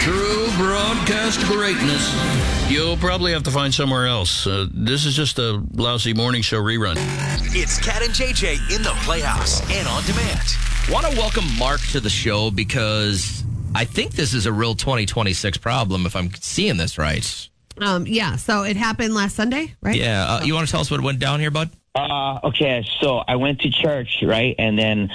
True broadcast greatness. You'll probably have to find somewhere else. This is just a lousy morning show rerun. It's Cat and JJ in the Playhouse and on demand. Want to welcome Mark to the show because I think this is a real 2026 problem, if I'm seeing this right. Yeah, so it happened last Sunday, right? Yeah. You want to tell us what went down here, bud? Okay, so I went to church, right? And then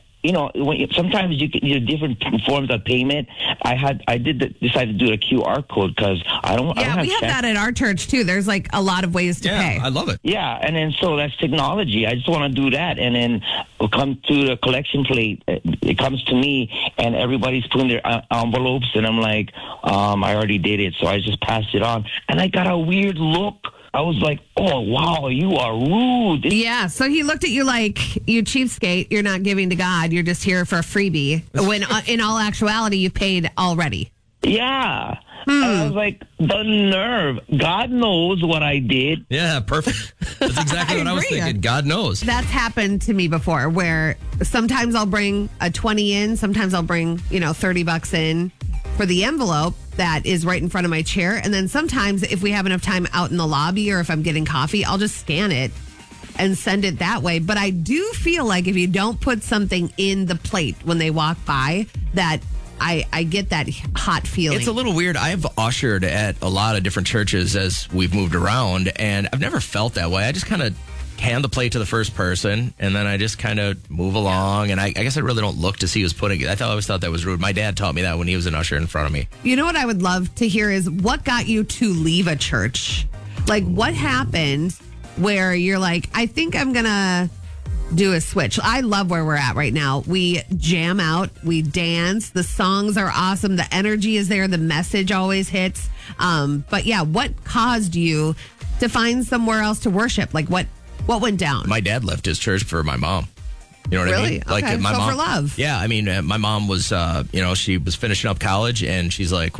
sometimes you get different forms of payment. I decide to do a QR code because I don't have we have that at our church too. There's like a lot of ways to pay. I love it. Yeah, and then so that's technology. I just want to do that, and then we'll come to the collection plate. It comes to me, and everybody's putting their envelopes, and I'm like, I already did it, so I just passed it on, and I got a weird look. I was like, oh, wow, you are rude. Yeah, so he looked at you like, you cheapskate, you're not giving to God, you're just here for a freebie, when in all actuality, you paid already. Yeah. I was like, the nerve. God knows what I did. Yeah, perfect. That's exactly what I was thinking. God knows. That's happened to me before, where sometimes I'll bring a 20 in, sometimes I'll bring, $30 in for the envelope that is right in front of my chair. And then sometimes if we have enough time out in the lobby or if I'm getting coffee, I'll just scan it and send it that way. But I do feel like if you don't put something in the plate when they walk by, that I get that hot feeling. It's a little weird. I've ushered at a lot of different churches as we've moved around, and I've never felt that way. I just kind of hand the plate to the first person, and then I just kind of move along, and I guess I really don't look to see who's putting it. I always thought that was rude. My dad taught me that when he was an usher in front of me. You know what I would love to hear is what got you to leave a church? Like, what happened where you're like, I think I'm going to do a switch. I love where we're at right now. We jam out, we dance, the songs are awesome, the energy is there, the message always hits. But yeah, what caused you to find somewhere else to worship? Like, what went down? My dad left his church for my mom. You know what I mean? Really? Okay. My mom, for love. Yeah, I mean, my mom was, she was finishing up college, and she's like,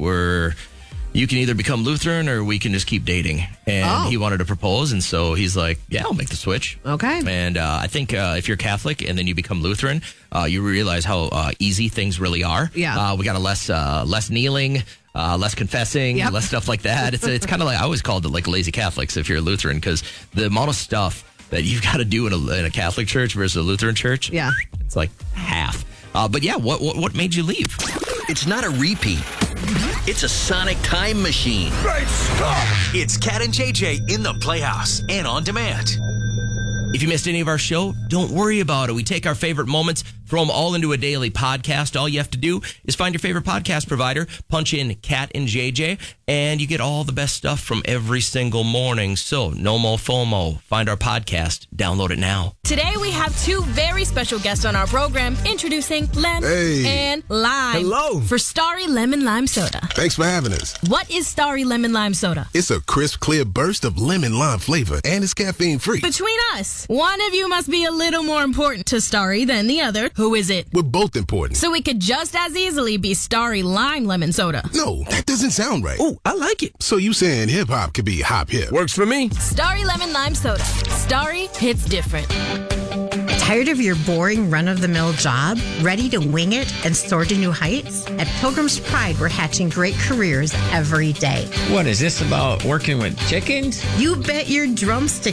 you can either become Lutheran or we can just keep dating. And he wanted to propose, and so he's like, yeah, I'll make the switch. Okay. And I think if you're Catholic and then you become Lutheran, you realize how easy things really are. Yeah. We got less kneeling. Less confessing, less stuff like that. It's kind of like, I always called it like lazy Catholics if you're a Lutheran, because the amount of stuff that you've got to do in a Catholic church versus a Lutheran church, it's like half. But yeah, what made you leave? It's not a repeat. It's a sonic time machine. Great stuff. It's Cat and JJ in the Playhouse and on demand. If you missed any of our show, don't worry about it. We take our favorite moments, throw them all into a daily podcast. All you have to do is find your favorite podcast provider, punch in Cat and JJ, and you get all the best stuff from every single morning. So no more FOMO. Find our podcast. Download it now. Today we have two very special guests on our program, introducing Lem and Lime. Hello. For Starry Lemon Lime Soda. Thanks for having us. What is Starry Lemon Lime Soda? It's a crisp, clear burst of lemon lime flavor, and it's caffeine-free. Between us, one of you must be a little more important to Starry than the other. Who is it? We're both important. So it could just as easily be Starry Lime Lemon Soda. No, that doesn't sound right. Oh, I like it. So you saying hip-hop could be hop-hip? Works for me. Starry Lemon Lime Soda. Starry hits different. Tired of your boring run-of-the-mill job? Ready to wing it and soar to new heights? At Pilgrim's Pride, we're hatching great careers every day. What is this about working with chickens? You bet your drumstick